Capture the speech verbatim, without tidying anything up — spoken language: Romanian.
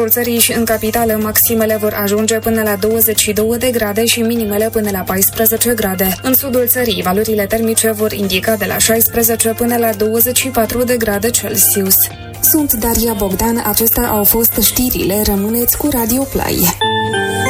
țării și în capitală maximele vor ajunge până la douăzeci și două de grade și minimele până la paisprezece grade. În sudul țării, valorile termice vor indica de la șaisprezece până la douăzeci și patru de grade Celsius. Sunt Daria Bogdan, acestea au fost știrile, rămâneți cu Radio Play.